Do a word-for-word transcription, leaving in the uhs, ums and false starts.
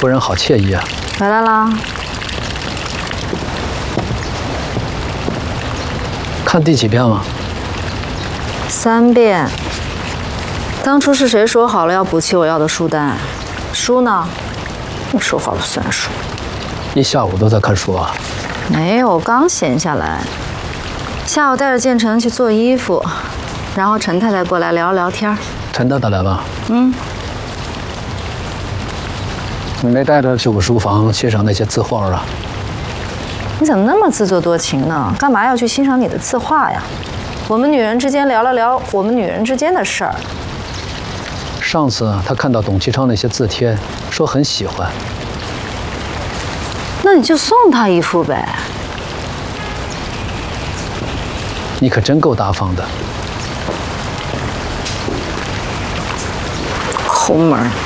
夫人好惬意啊！ 回来啦。 看第几遍了？ 三遍。当初是谁说好了要补齐我要的书单？书呢？你说好了算数。 一下午都在看书啊？ 没有，刚闲下来。下午带着建成去做衣服，然后陈太太过来聊聊天。 陈太太来了？ 嗯。 你没带她去我书房欣赏那些字画啊？ 你怎么那么自作多情呢？干嘛要去欣赏你的字画呀？我们女人之间聊了聊我们女人之间的事儿。 上次她看到董其昌那些字帖，说很喜欢。 那你就送她一幅呗。 你可真够大方的。 抠门儿。